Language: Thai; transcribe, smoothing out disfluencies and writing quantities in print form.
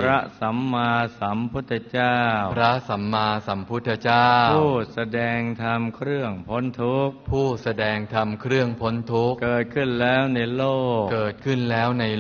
ระสัมมาสัมพุทธเจ้าพระสัมมาสัมพุทธเจ้าผู้แสดงธรรมเครื่องพ้นทุกข์ผู้แสดงธรรมเครื่องพ้นทุกข์เกิดขึ้นแล้วในโลก